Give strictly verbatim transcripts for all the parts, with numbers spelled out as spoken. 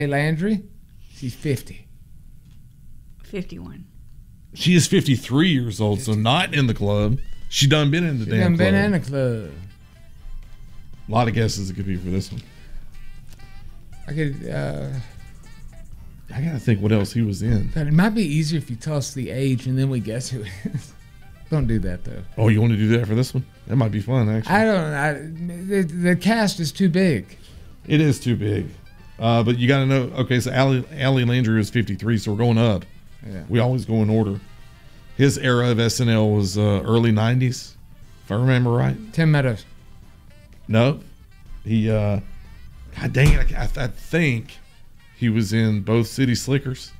Landry, she's fifty. fifty-one. She is fifty-three years old, so not in the club. She done been in the She damn done been club. in the club. A lot of guesses it could be for this one. I could. Uh, I gotta think what else he was in. but it might be easier if you tell us the age and then we guess who it is. Don't do that though. Oh, you want to do that for this one? That might be fun, actually. I don't. I, the, the cast is too big. It is too big. Uh, but you got to know. Okay, so Allie, Allie Landry is fifty-three, so we're going up. Yeah. We always go in order. His era of S N L was uh, early nineties, if I remember right. Tim Meadows. No, he. Uh, God dang it! I, I think he was in both City Slickers.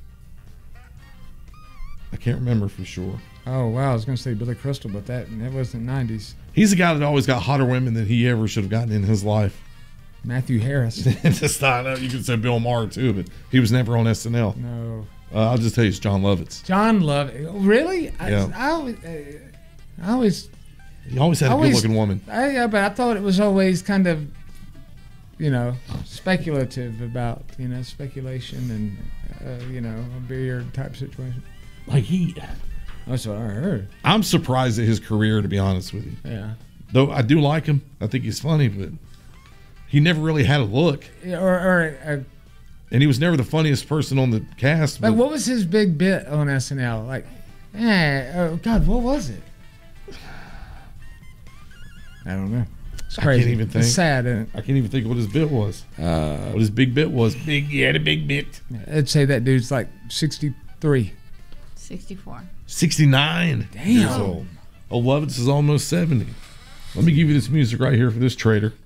I can't remember for sure. Oh wow, I was gonna say Billy Crystal, but that that wasn't nineties. He's the guy that always got hotter women than he ever should have gotten in his life. Matthew Harris. Just not, you could say Bill Maher too, but he was never on S N L. No. Uh, I'll just tell you, it's John Lovitz. John Lovitz. Really? Yeah. I, I always. Uh, I always. He always had a always- good-looking woman. I, yeah, but I thought it was always kind of, you know, speculative about, you know, speculation and, uh, you know, a beard type situation. Like he, That's what I heard. I'm surprised at his career, to be honest with you. Yeah. Though I do like him. I think he's funny, but he never really had a look. Yeah, Or, or uh, And he was never the funniest person on the cast. like, But what was his big bit on S N L? Like, eh, oh God, what was it? I don't know. It's I crazy. can't even think. It's sad, isn't it? I can't even think of what his bit was. Uh, What his big bit was. Big, he had a big bit. I'd say that dude's like sixty-three. sixty-four. sixty-nine Damn. years old. Oh, Lovitz is almost seventy. Let me give you this music right here for this trader.